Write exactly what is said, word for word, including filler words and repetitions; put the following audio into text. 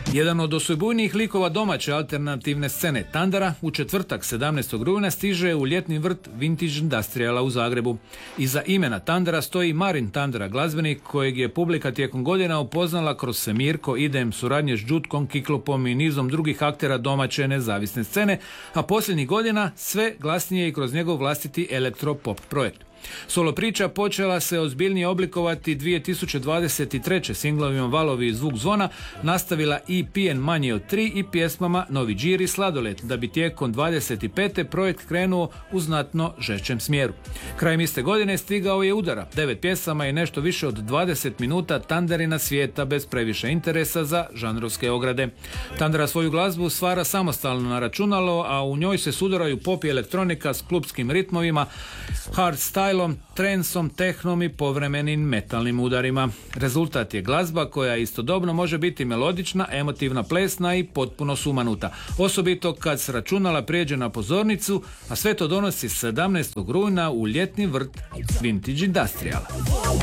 Jedan od osebujnijih likova domaće alternativne scene Tandara u četvrtak sedamnaestog rujna stiže u ljetni vrt Vintage Industriala u Zagrebu. Iza imena Tandara stoji Marin Tandara, glazbenik kojeg je publika tijekom godina upoznala kroz Semirko, idem, suradnje s Džutkom, Kiklopom i nizom drugih aktera domaće nezavisne scene, a posljednjih godina sve glasnije i kroz njegov vlastiti elektropop projekt. Solo priča počela se ozbiljnije oblikovati dvije tisuće dvadeset treće singlovima Valovi i Zvuk zvona, nastavila E P N manje od tri i pjesmama Novi Đir i Sladoled, da bi tijekom dvadeset pete projekt krenuo u znatno žešćem smjeru. Krajem iste godine stigao je Udara, devet pjesama i nešto više od dvadeset minuta Tandarina svijeta bez previše interesa za žanrovske ograde. Tandara svoju glazbu stvara samostalno na računalo, a u njoj se sudaraju pop i elektronika s klupskim ritmovima, hardstyle, trensom, tehnom i povremenim metalnim udarima. Rezultat je glazba koja istodobno može biti melodična, emotivna, plesna i potpuno sumanuta. Osobito kad s računala prijeđe na pozornicu, a sve to donosi sedamnaestog rujna u ljetni vrt Vintage Industriala.